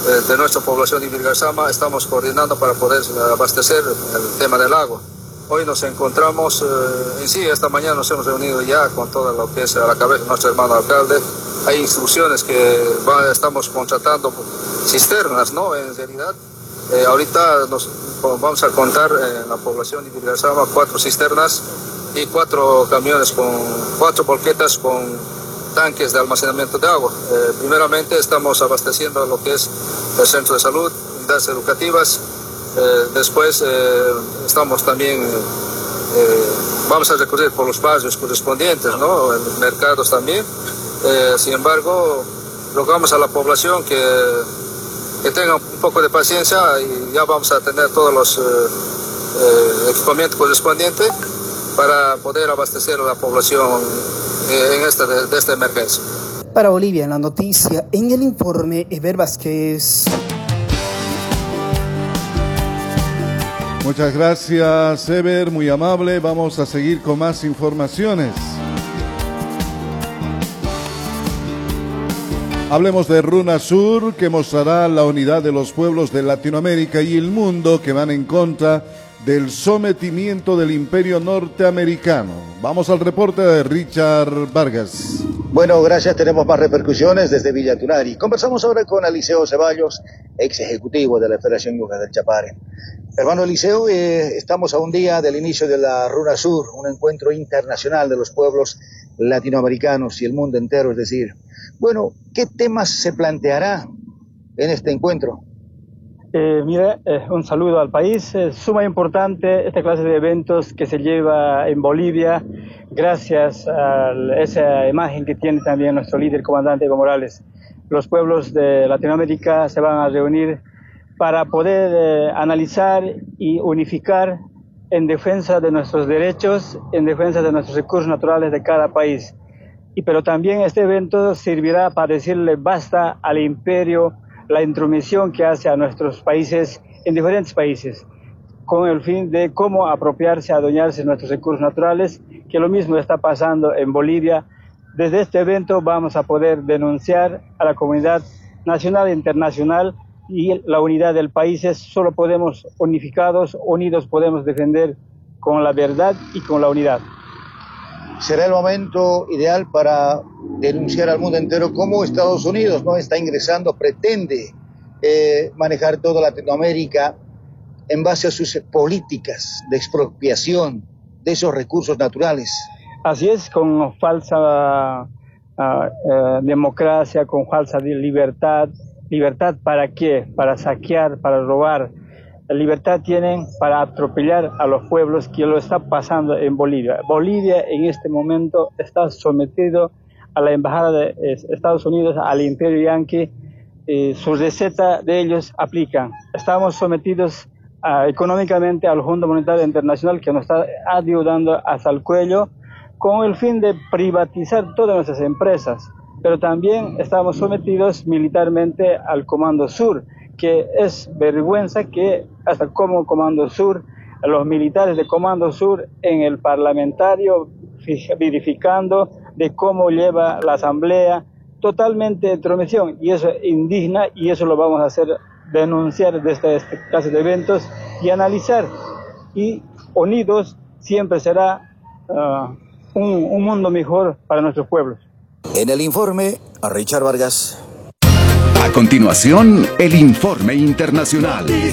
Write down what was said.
de nuestra población de Vilgarzama estamos coordinando para poder abastecer el tema del agua. Hoy nos encontramos, en sí, esta mañana nos hemos reunido ya con todo lo que es a la cabeza de nuestro hermano alcalde. Hay instrucciones que estamos contratando cisternas, ¿no? En realidad, ahorita vamos a contar en la población de Vilgarzama 4 cisternas y 4 camiones con 4 volquetas con tanques de almacenamiento de agua. Primeramente estamos abasteciendo lo que es el centro de salud, unidades educativas. Después estamos también, vamos a recorrer por los barrios correspondientes, ¿no? En los mercados también. Sin embargo, rogamos a la población que tenga un poco de paciencia y ya vamos a tener todos los equipamientos correspondientes para poder abastecer a la población de esta emergencia. Para Bolivia en la noticia, en el informe, Eber Vázquez. Muchas gracias, Eber, muy amable. Vamos a seguir con más informaciones. Hablemos de RUNASUR, que mostrará la unidad de los pueblos de Latinoamérica y el mundo que van en contra del sometimiento del imperio norteamericano. Vamos al reporte de Richard Vargas. Bueno, gracias. Tenemos más repercusiones desde Villa Tunari. Conversamos ahora con Eliseo Ceballos, ex ejecutivo de la Federación Yuca del Chapare. Hermano Eliseo, estamos a un día del inicio de la RUNASUR, un encuentro internacional de los pueblos latinoamericanos y el mundo entero, es decir. Bueno, ¿qué temas se planteará en este encuentro? Mire, un saludo al país. Es sumamente importante esta clase de eventos que se lleva en Bolivia, gracias a esa imagen que tiene también nuestro líder, comandante Evo Morales. Los pueblos de Latinoamérica se van a reunir para poder analizar y unificar en defensa de nuestros derechos, en defensa de nuestros recursos naturales de cada país. Pero también este evento servirá para decirle basta al imperio, la intromisión que hace a nuestros países, en diferentes países, con el fin de cómo apropiarse, adueñarse de nuestros recursos naturales, que lo mismo está pasando en Bolivia. Desde este evento vamos a poder denunciar a la comunidad nacional e internacional y la unidad del país. Solo podemos unificados, unidos podemos defender con la verdad y con la unidad. Será el momento ideal para denunciar al mundo entero cómo Estados Unidos no está ingresando, pretende manejar toda Latinoamérica en base a sus políticas de expropiación de esos recursos naturales. Así es, con falsa democracia, con falsa libertad. ¿Libertad para qué? Para saquear, para robar. La libertad tienen para atropellar a los pueblos, que lo está pasando en Bolivia. Bolivia en este momento está sometido a la embajada de Estados Unidos, al imperio yanqui. Su receta de ellos aplican. Estamos sometidos económicamente al Fondo Monetario Internacional, que nos está ayudando hasta el cuello con el fin de privatizar todas nuestras empresas. Pero también estamos sometidos militarmente al Comando Sur, que es vergüenza que hasta como Comando Sur, los militares de Comando Sur en el parlamentario verificando de cómo lleva la asamblea, totalmente intromisión, y eso indigna, y eso lo vamos a hacer, denunciar desde este clase de eventos y analizar, y unidos siempre será un mundo mejor para nuestros pueblos. En el informe, a Richard Vargas. A continuación, el informe internacional.